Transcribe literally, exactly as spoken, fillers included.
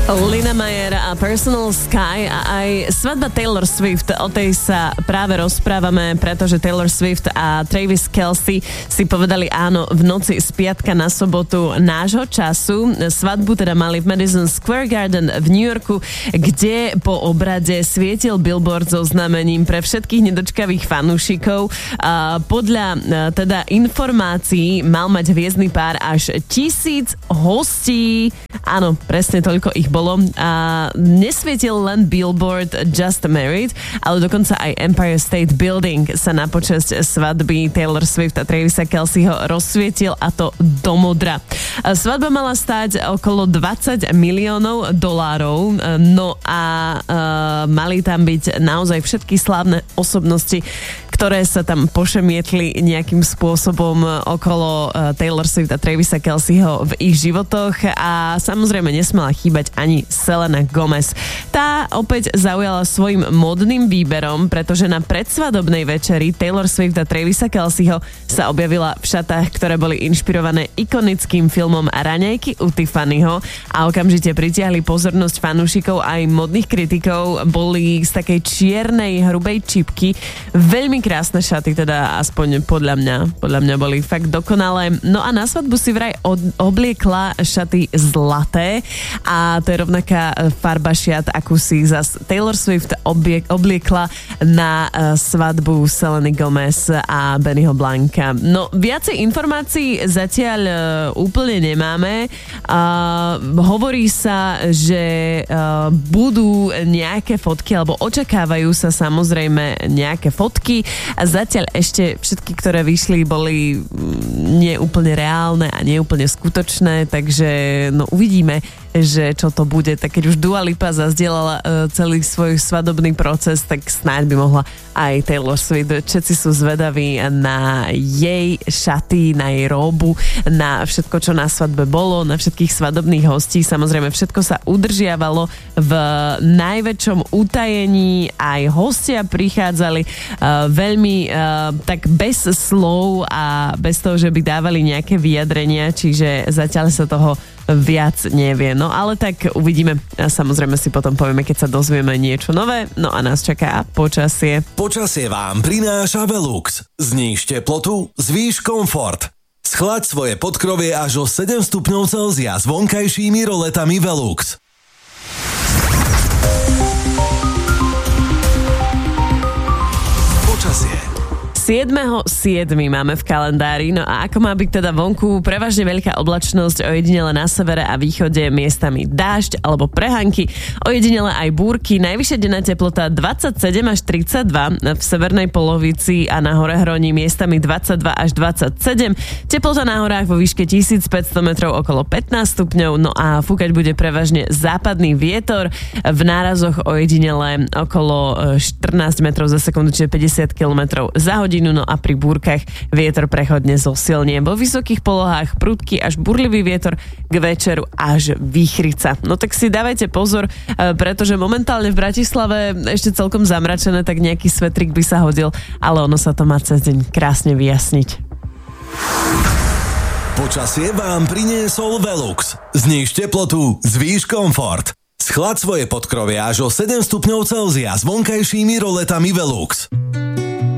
Lina Meyer a Personal Sky a aj svadba Taylor Swift, o tej sa práve rozprávame, pretože Taylor Swift a Travis Kelce si povedali áno v noci z piatka na sobotu nášho času. Svadbu teda mali v Madison Square Garden v New Yorku, kde po obrade svietil billboard so znamením pre všetkých nedočkavých fanúšikov. A podľa teda informácií mal mať hviezdny pár až tisíc hostí. Áno, presne toľko ich bolo. A nesvietil len billboard Just Married, ale dokonca aj Empire State Building sa na počesť svadby Taylor Swift a Travisa Kelceho rozsvietil, a to do modra. Svadba mala stáť okolo dvadsať miliónov dolárov, no a uh, mali tam byť naozaj všetky slávne osobnosti, ktoré sa tam pošemietli nejakým spôsobom okolo uh, Taylor Swift a Travisa Kelceho v ich životoch, a samozrejme nesmela chýbať ani Selena Gomez. Tá opäť zaujala svojim modným výberom, pretože na predsvadobnej večeri Taylor Swift a Travisa Kelceho sa objavila v šatách, ktoré boli inšpirované ikonickým filmom Raňajky u Tiffanyho, a okamžite pritiahli pozornosť fanúšikov aj modných kritikov. Boli z takej čiernej hrubej čipky, veľmi krásne šaty, teda aspoň podľa mňa. Podľa mňa boli fakt dokonalé. No a na svadbu si vraj od, obliekla šaty zlaté, a to je rovnaká farba šiat, akú si zas Taylor Swift obliek, obliekla na uh, svadbu Seleny Gomez a Bennyho Blanca. No, viacej informácií zatiaľ uh, úplne nemáme. Uh, hovorí sa, že uh, budú nejaké fotky, alebo očakávajú sa samozrejme nejaké fotky. A zatiaľ ešte všetky, ktoré vyšli, boli neúplne reálne a neúplne skutočné, takže no uvidíme, že čo to bude. Tak keď už Dua Lipa zazdielala uh, celý svoj svadobný proces, tak snáď by mohla aj Taylor Swift. Všetci sú zvedaví na jej šaty, na jej róbu, na všetko, čo na svadbe bolo, na všetkých svadobných hostí. Samozrejme, všetko sa udržiavalo v najväčšom utajení, aj hostia prichádzali uh, veľmi uh, tak bez slov a bez toho, že by dávali nejaké vyjadrenia, čiže zatiaľ sa toho viac nevie. No ale tak uvidíme. A samozrejme si potom povieme, keď sa dozvieme niečo nové. No a nás čaká počasie. Počasie vám prináša Velux. Zníž teplotu, zvýš komfort. Schlaď svoje podkrovie až o sedem stupňov Celzia s vonkajšími roletami Velux. Počasie. siedmeho siedmeho máme v kalendári, no a ako má byť teda vonku? Prevažne veľká oblačnosť, ojedinele na severe a východe miestami dážď alebo prehánky, ojedinele aj búrky, najvyššia denná teplota dvadsaťsedem až tridsaťdva, v severnej polovici a na hore hroní miestami dvadsaťdva až dvadsaťsedem, teplota na horách vo výške tisícpäťsto metrov okolo pätnásť stupňov, no a fúkať bude prevažne západný vietor, v nárazoch ojedinele okolo štrnásť metrov za sekundu, čiže päťdesiat kilometrov za hodinu. No a pri búrkach vietor prechodne zosilnie. Vo vysokých polohách prudký až burlivý vietor, k večeru až výchrica. No tak si dávajte pozor, pretože momentálne v Bratislave ešte celkom zamračené, tak nejaký svetrik by sa hodil, ale ono sa to má cez deň krásne vyjasniť. Počasie vám priniesol Velux. Zníž teplotu, zvýš komfort. Schlaď svoje podkrovie až o sedem stupňov Celzia s vonkajšími roletami Velux.